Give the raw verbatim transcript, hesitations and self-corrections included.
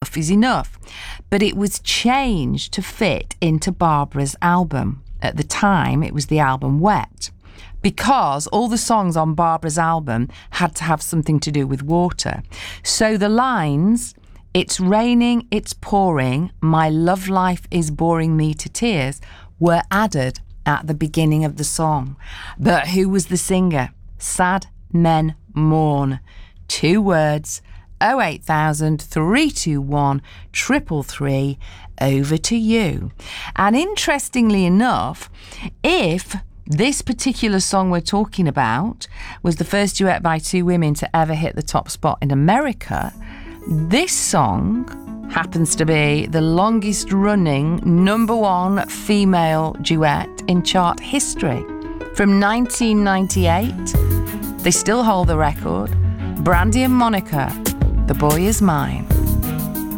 Enough Is Enough. But it was changed to fit into Barbara's album. At the time, it was the album Wet, because all the songs on Barbara's album had to have something to do with water. So the lines, "It's raining, it's pouring, my love life is boring me to tears," were added at the beginning of the song. But who was the singer? Sad Men Mourn. Two words, oh eight thousand, three two one, three three three, over to you. And interestingly enough, if this particular song we're talking about was the first duet by two women to ever hit the top spot in America, this song happens to be the longest running number one female duet in chart history. From nineteen ninety-eight, they still hold the record. Brandy and Monica, The Boy Is Mine.